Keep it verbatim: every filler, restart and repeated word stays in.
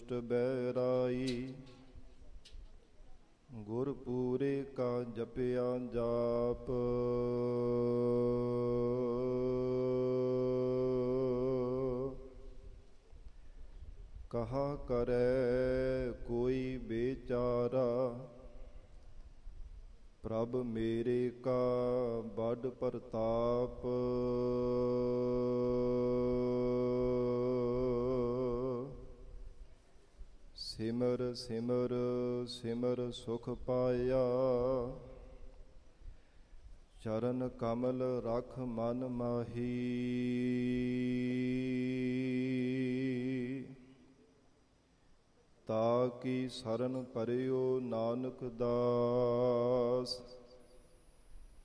ਦੁਸ਼ਟ ਬੈਰਾਈ। ਗੁਰ ਪੂਰੇ ਕਾ ਜਪਿਆ ਜਾਪ, ਕਹਾ ਕਰੈ ਕੋਈ ਬੇਚਾਰਾ। ਪ੍ਰਭ ਮੇਰੇ ਕਾ ਬੜ ਪ੍ਰਤਾਪ, ਸਿਮਰ ਸਿਮਰ ਸਿਮਰ ਸੁਖ ਪਾਇਆ। ਚਰਨ ਕਮਲ ਰਖ ਮਨ ਮਾਹੀ, ਤਾ ਕੀ ਸਰਨ ਪਰਿਓ ਨਾਨਕ ਦਾਸ।